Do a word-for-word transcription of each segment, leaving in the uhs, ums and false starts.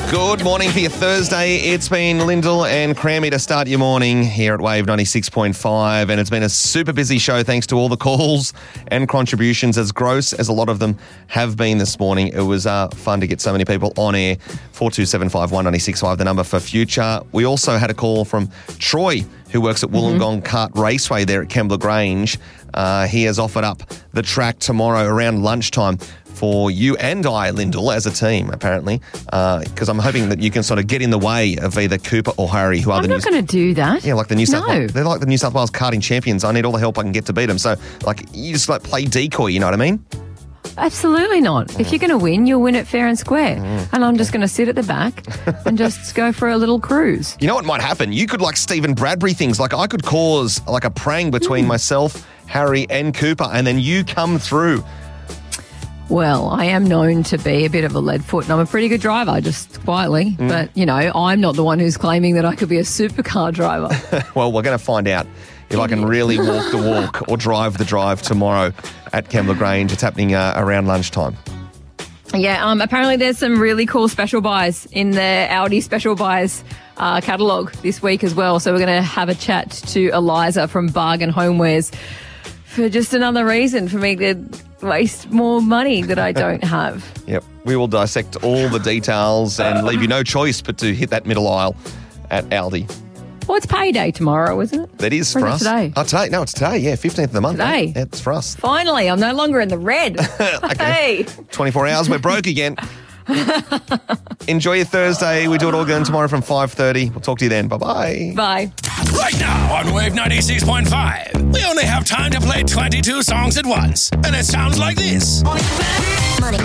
Good morning for your Thursday. It's been Lyndall and Crammy to start your morning here at Wave ninety-six point five, and it's been a super busy show thanks to all the calls and contributions, as gross as a lot of them have been this morning. It was uh, fun to get so many people on air. four two seven five one nine six five, the number for future. We also had a call from Troy, who works at Wollongong mm-hmm. Kart Raceway there at Kembla Grange. Uh, he has offered up the track tomorrow around lunchtime for you and I, Lyndall, as a team, apparently, because uh, I'm hoping that you can sort of get in the way of either Cooper or Harry, who are I'm the not going to do that. Yeah, like the New South no. Wales, they're like the New South Wales karting champions. I need all the help I can get to beat them. So, like, you just like play decoy. You know what I mean? Absolutely not. Mm. If you're going to win, you'll win it fair and square. Mm. And I'm just going to sit at the back and just go for a little cruise. You know what might happen? You could like Stephen Bradbury things. Like I could cause like a prang between mm. myself, Harry, and Cooper, and then you come through. Well, I am known to be a bit of a lead foot, and I'm a pretty good driver, just quietly. Mm. But, you know, I'm not the one who's claiming that I could be a supercar driver. Well, we're going to find out if I can really walk the walk or drive the drive tomorrow at Kembla Grange. It's happening uh, around lunchtime. Yeah, um, apparently there's some really cool special buys in the Audi special buys uh, catalogue this week as well. So we're going to have a chat to Eliza from Bargain Homewares for just another reason for me to waste more money that I don't have. Yep. We will dissect all the details and leave you no choice but to hit that middle aisle at Aldi. Well, it's payday tomorrow, isn't it? That is or for is us. It today? Oh, today? No, it's today. Yeah, fifteenth of the month. Today? Eh? It's for us. Finally, I'm no longer in the red. Okay. Hey. twenty-four hours, we're broke again. Enjoy your Thursday. We do it all again tomorrow from five thirty. We'll talk to you then. Bye-bye. Bye. Right now on Wave ninety-six point five, we only have time to play twenty-two songs at once. And it sounds like this. Money.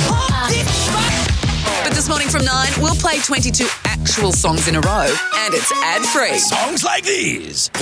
But this morning from nine, we'll play twenty-two actual songs in a row. And it's ad-free. Songs like these.